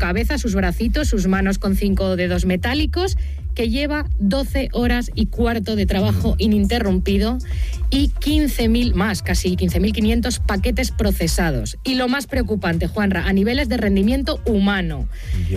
cabeza, sus bracitos, sus manos con 5 dedos metálicos, que lleva 12 horas y cuarto de trabajo ininterrumpido y 15.000 más, casi 15.500 paquetes procesados. Y lo más preocupante, Juanra, a niveles de rendimiento humano.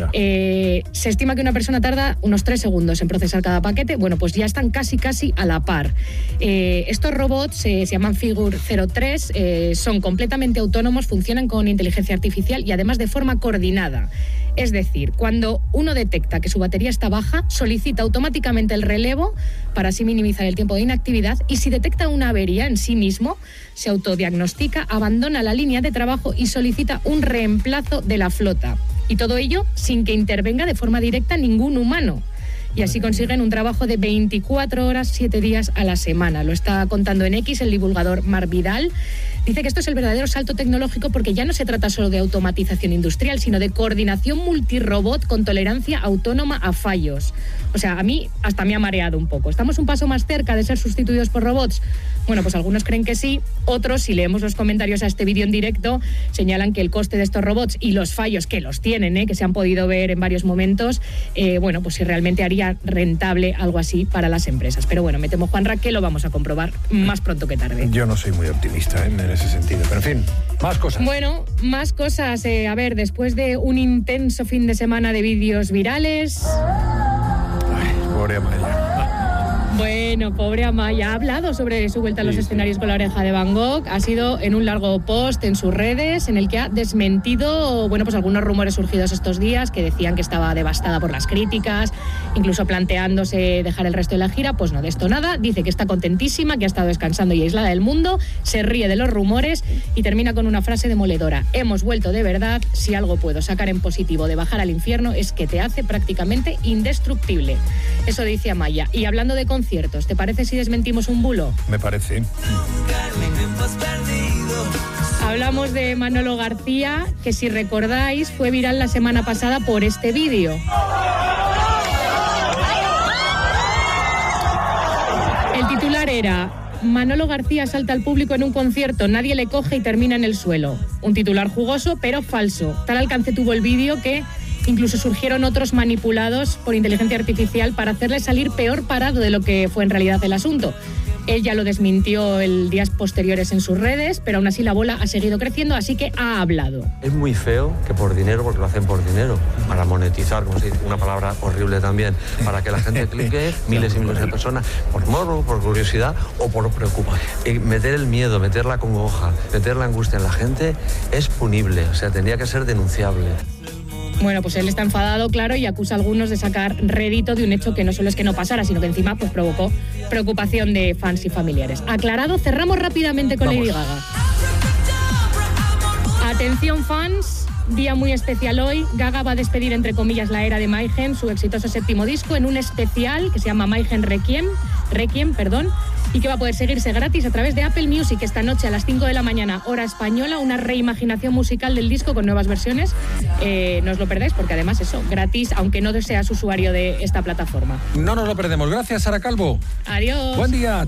Se estima que una persona tarda unos 3 segundos en procesar cada paquete. Bueno, pues ya están casi a la par. Estos robots se llaman Figure 03, son completamente autónomos, funcionan con inteligencia artificial y además de forma coordinada. Es decir, cuando uno detecta que su batería está baja, solicita automáticamente el relevo para así minimizar el tiempo de inactividad, y si detecta una avería en sí mismo, se autodiagnostica, abandona la línea de trabajo y solicita un reemplazo de la flota. Y todo ello sin que intervenga de forma directa ningún humano. Y así consiguen un trabajo de 24 horas, 7 días a la semana. Lo está contando en X el divulgador Marc Vidal. Dice que esto es el verdadero salto tecnológico porque ya no se trata solo de automatización industrial, sino de coordinación multirobot con tolerancia autónoma a fallos. O sea, a mí hasta me ha mareado un poco. ¿Estamos un paso más cerca de ser sustituidos por robots? Bueno, pues algunos creen que sí, otros, si leemos los comentarios a este vídeo en directo, señalan que el coste de estos robots y los fallos que los tienen, que se han podido ver en varios momentos, bueno, pues si realmente haría rentable algo así para las empresas. Pero bueno, me temo, Juanra, que lo vamos a comprobar más pronto que tarde. Yo no soy muy optimista en ese sentido, pero en fin, más cosas. Bueno, más cosas. A ver, después de un intenso fin de semana de vídeos virales... Pobre Amaya. Bueno, pobre Amaya ha hablado sobre su vuelta a los escenarios con La Oreja de Van Gogh. Ha sido en un largo post en sus redes en el que ha desmentido, bueno, pues algunos rumores surgidos estos días que decían que estaba devastada por las críticas, incluso planteándose dejar el resto de la gira. Pues no, de esto nada. Dice que está contentísima, que ha estado descansando y aislada del mundo, se ríe de los rumores y termina con una frase demoledora: hemos vuelto de verdad, si algo puedo sacar en positivo de bajar al infierno es que te hace prácticamente indestructible. Eso dice Amaya. Y hablando de conciertos, ¿te parece si desmentimos un bulo? Me parece. Hablamos de Manolo García, que si recordáis fue viral la semana pasada por este vídeo. El titular era: Manolo García salta al público en un concierto, nadie le coge y termina en el suelo. Un titular jugoso, pero falso. Tal alcance tuvo el vídeo que incluso surgieron otros manipulados por inteligencia artificial para hacerle salir peor parado de lo que fue en realidad el asunto. Él ya lo desmintió en días posteriores en sus redes, pero aún así la bola ha seguido creciendo, así que ha hablado. Es muy feo que por dinero, porque lo hacen por dinero, para monetizar, como se dice, una palabra horrible también, para que la gente clique, miles y miles de personas, por morbo, por curiosidad o por preocupación. Meter el miedo, meter la congoja, meter la angustia en la gente es punible, o sea, tendría que ser denunciable. Bueno, pues él está enfadado, claro, y acusa a algunos de sacar rédito de un hecho que no solo es que no pasara, sino que encima pues provocó preocupación de fans y familiares. Aclarado, cerramos rápidamente con Lady Gaga. Atención, fans, día muy especial hoy. Gaga va a despedir, entre comillas, la era de Mayhem, su exitoso 7º disco, en un especial que se llama Mayhem Requiem, y que va a poder seguirse gratis a través de Apple Music esta noche a las 5 de la mañana, hora española, una reimaginación musical del disco con nuevas versiones. No os lo perdáis porque además eso, gratis, aunque no seas usuario de esta plataforma. No nos lo perdemos. Gracias, Sara Calvo. Adiós. Buen día.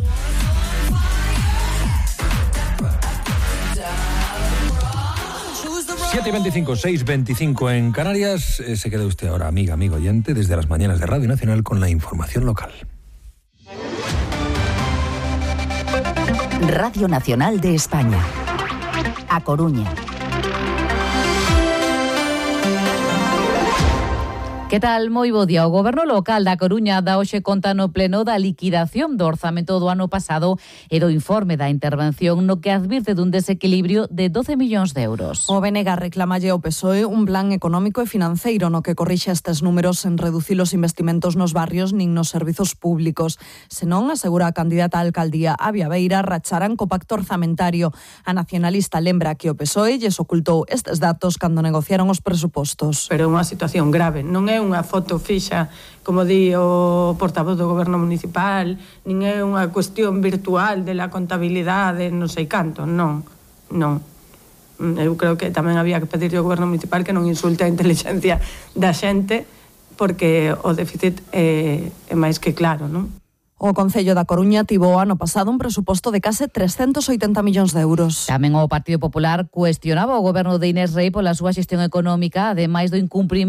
Siete y 25, 6:25 en Canarias. Se queda usted ahora, amiga, amigo oyente, desde las mañanas de Radio Nacional con la información local. Radio Nacional de España. A Coruña. Que tal? Moi bo día. O Goberno local da Coruña dá hoxe conta no pleno da liquidación do orzamento do ano pasado e do informe da intervención no que advirte dun desequilibrio de 12 millóns de euros. O BNG reclamalle ao PSOE un plan económico e financeiro no que corrixe estes números en reducir os investimentos nos barrios nin nos servizos públicos. Senón, asegura a candidata á alcaldía Avia Beira, racharán co pacto orzamentario. A nacionalista lembra que o PSOE lles ocultou estes datos cando negociaron os presupostos. Pero é unha situación grave, non é unha foto fixa, como di o portavoz do Goberno Municipal, nin é unha cuestión virtual de la contabilidade, non sei canto, non. Eu creo que tamén había que pedirle ao Goberno Municipal que non insulte a inteligencia da xente, porque o déficit é máis que claro, non? O Concello da Coruña tivo ano pasado un presuposto de case 380 millóns de euros. Tamén o Partido Popular cuestionaba o goberno de Inés Rei pola súa xestión económica, ademais do incumprimento